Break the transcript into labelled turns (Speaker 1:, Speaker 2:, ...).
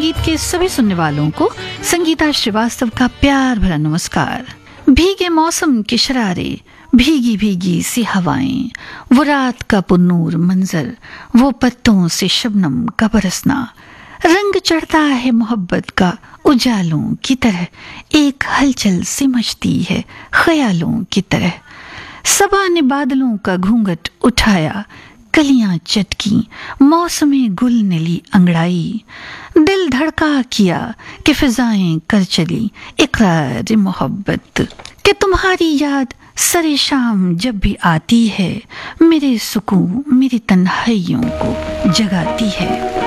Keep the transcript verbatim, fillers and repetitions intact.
Speaker 1: संगीत के सभी सुनने वालों को संगीता श्रीवास्तव का प्यार भरा नमस्कार। भीगे मौसम के शरारे, भीगी भीगी सी हवाएं, वो रात का पुन्नूर मंजर, वो पत्तों से शबनम का बरसना, रंग चढ़ता है मोहब्बत का उजालों की तरह, एक हलचल सिमझती है ख्यालों की तरह। सबा ने बादलों का घूंघट उठाया, कलियां चटकी, मौसमी गुल ने ली अंगड़ाई, दिल धड़का किया कि फिजाएं कर चली इकरार मोहब्बत, कि तुम्हारी याद सरे शाम जब भी आती है, मेरे सुकून मेरी तन्हाइयों को जगाती है।